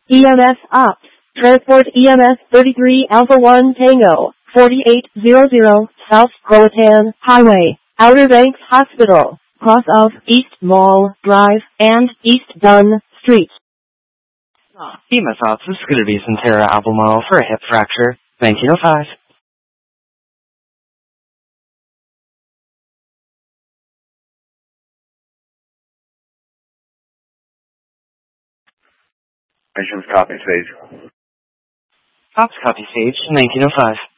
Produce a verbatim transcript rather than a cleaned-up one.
E M S Ops. Transport E M S thirty-three Alpha one Tango, forty-eight hundred South Croatan Highway, Outer Banks Hospital, cross of East Mall Drive and East Dunn Street. E M S Ops, this is going to be Centera Albemarle for a hip fracture, nineteen oh five. Missions copy stage. Ops copy stage, nineteen oh five.